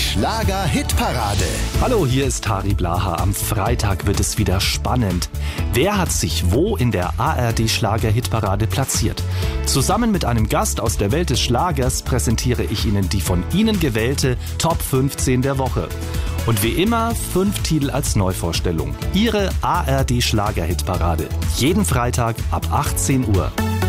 Schlager-Hitparade. Hallo, hier ist Harry Blaha. Am Freitag wird es wieder spannend. Wer hat sich wo in der ARD-Schlager-Hitparade platziert? Zusammen mit einem Gast aus der Welt des Schlagers präsentiere ich Ihnen die von Ihnen gewählte Top 15 der Woche. Und wie immer 5 Titel als Neuvorstellung. Ihre ARD-Schlager-Hitparade. Jeden Freitag ab 18 Uhr.